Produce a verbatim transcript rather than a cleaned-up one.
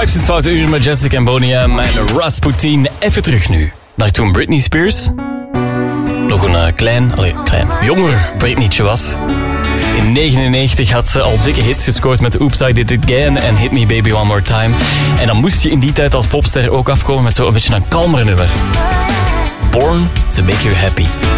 Vibes in het foute uur met Jessica en Boney M en Rasputin. Even terug nu naar toen Britney Spears nog een uh, klein, allee, klein, jonger Britneytje was. In negenennegentig had ze al dikke hits gescoord met Oops, I Did It Again en Hit Me Baby One More Time. En dan moest je in die tijd als popster ook afkomen met zo'n beetje een kalmer nummer. Born to Make You Happy.